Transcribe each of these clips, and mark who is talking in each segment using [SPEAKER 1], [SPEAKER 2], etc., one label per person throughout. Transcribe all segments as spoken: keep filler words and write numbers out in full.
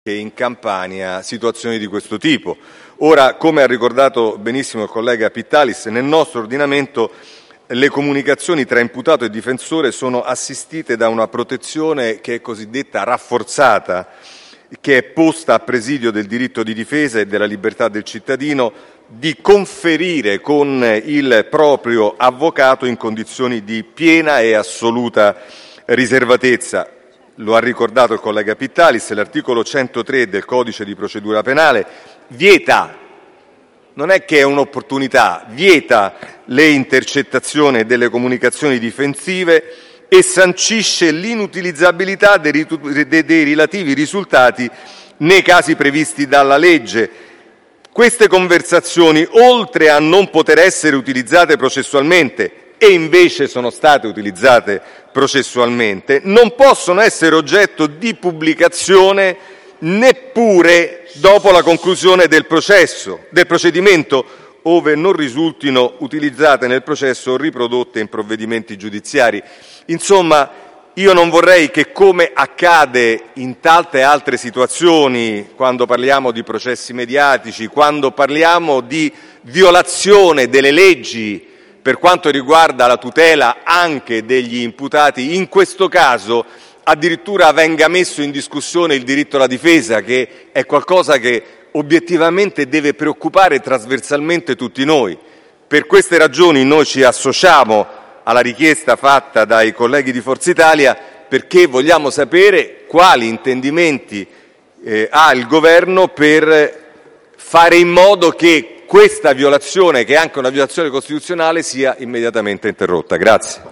[SPEAKER 1] che in Campania situazioni di questo tipo. Ora, come ha ricordato benissimo il collega Pittalis, nel nostro ordinamento le comunicazioni tra imputato e difensore sono assistite da una protezione che è cosiddetta rafforzata, che è posta a presidio del diritto di difesa e della libertà del cittadino di conferire con il proprio avvocato in condizioni di piena e assoluta riservatezza. Lo ha ricordato il collega Pittalis, l'articolo centotré del Codice di procedura penale vieta, non è che è un'opportunità, vieta le intercettazioni delle comunicazioni difensive e sancisce l'inutilizzabilità dei, dei, dei relativi risultati nei casi previsti dalla legge. Queste conversazioni, oltre a non poter essere utilizzate processualmente, e invece sono state utilizzate processualmente, non possono essere oggetto di pubblicazione neppure dopo la conclusione del processo, del procedimento, ove non risultino utilizzate nel processo o riprodotte in provvedimenti giudiziari. Insomma, io non vorrei che, come accade in tante altre situazioni, quando parliamo di processi mediatici, quando parliamo di violazione delle leggi per quanto riguarda la tutela anche degli imputati, in questo caso addirittura venga messo in discussione il diritto alla difesa, che è qualcosa che obiettivamente deve preoccupare trasversalmente tutti noi. Per queste ragioni noi ci associamo alla richiesta fatta dai colleghi di Forza Italia, perché vogliamo sapere quali intendimenti eh, ha il Governo per fare in modo che questa violazione, che è anche una violazione costituzionale, sia immediatamente interrotta. Grazie.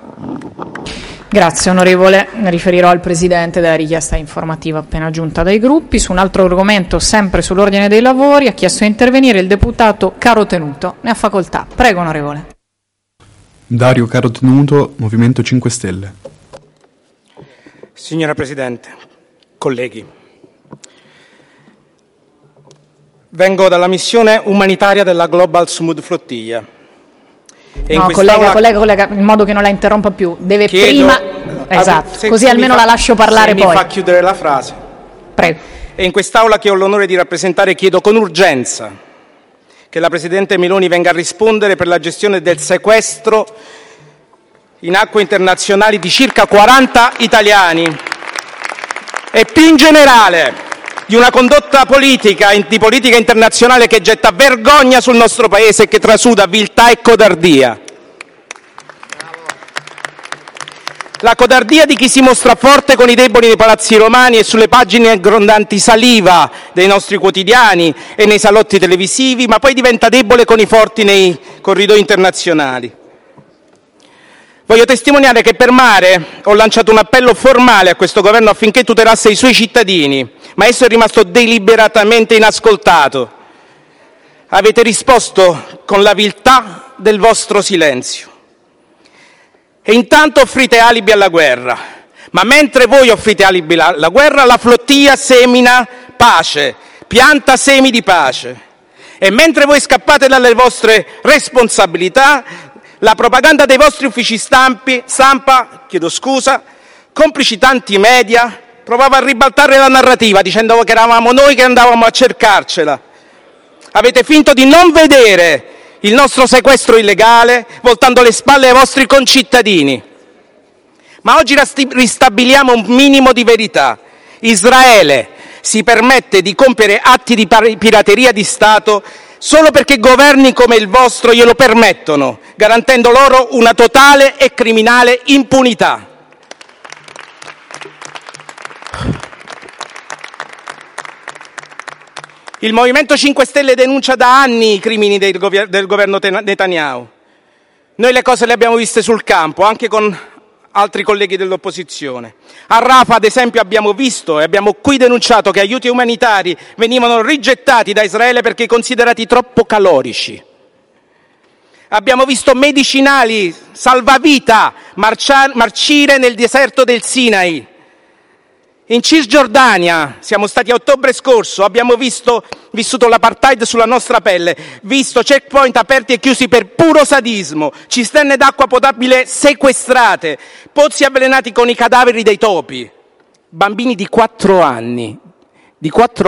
[SPEAKER 2] Grazie onorevole, ne riferirò al Presidente della richiesta informativa appena giunta dai gruppi. Su un altro argomento, sempre sull'ordine dei lavori, ha chiesto di intervenire il deputato Carotenuto. Ne ha facoltà. Prego onorevole.
[SPEAKER 3] Dario Carotenuto, Movimento cinque Stelle.
[SPEAKER 4] Signora Presidente, colleghi, vengo dalla missione umanitaria della Global Smooth Flottiglia. E
[SPEAKER 2] no, collega, collega, collega, in modo che non la interrompa più. Deve
[SPEAKER 4] chiedo,
[SPEAKER 2] prima... Esatto,
[SPEAKER 4] se,
[SPEAKER 2] così
[SPEAKER 4] se
[SPEAKER 2] almeno
[SPEAKER 4] fa,
[SPEAKER 2] la lascio parlare
[SPEAKER 4] se
[SPEAKER 2] poi.
[SPEAKER 4] mi fa chiudere la frase.
[SPEAKER 2] Prego.
[SPEAKER 4] E in quest'Aula che ho l'onore di rappresentare chiedo con urgenza che la Presidente Meloni venga a rispondere per la gestione del sequestro in acque internazionali di circa quaranta italiani e più in generale di una condotta politica, di politica internazionale che getta vergogna sul nostro Paese e che trasuda viltà e codardia. La codardia di chi si mostra forte con i deboli nei palazzi romani e sulle pagine grondanti saliva dei nostri quotidiani e nei salotti televisivi, ma poi diventa debole con i forti nei corridoi internazionali. Voglio testimoniare che per mare ho lanciato un appello formale a questo governo affinché tutelasse i suoi cittadini, ma esso è rimasto deliberatamente inascoltato. Avete risposto con la viltà del vostro silenzio. E intanto offrite alibi alla guerra. Ma mentre voi offrite alibi alla guerra, la flottiglia semina pace, pianta semi di pace. E mentre voi scappate dalle vostre responsabilità, la propaganda dei vostri uffici stampi, stampa, chiedo scusa, complici tanti media, provava a ribaltare la narrativa dicendo che eravamo noi che andavamo a cercarcela. Avete finto di non vedere il nostro sequestro illegale, voltando le spalle ai vostri concittadini. Ma oggi ristabiliamo un minimo di verità. Israele si permette di compiere atti di pirateria di Stato solo perché governi come il vostro glielo permettono, garantendo loro una totale e criminale impunità. Il Movimento cinque Stelle denuncia da anni i crimini del, gover- del governo Netanyahu. Noi le cose le abbiamo viste sul campo, anche con altri colleghi dell'opposizione. A Rafah, ad esempio, abbiamo visto e abbiamo qui denunciato che aiuti umanitari venivano rigettati da Israele perché considerati troppo calorici. Abbiamo visto medicinali salvavita marcia- marcire nel deserto del Sinai. In Cisgiordania, siamo stati a ottobre scorso, abbiamo visto, vissuto l'apartheid sulla nostra pelle, visto checkpoint aperti e chiusi per puro sadismo, cisterne d'acqua potabile sequestrate, pozzi avvelenati con i cadaveri dei topi, bambini di quattro anni di quattro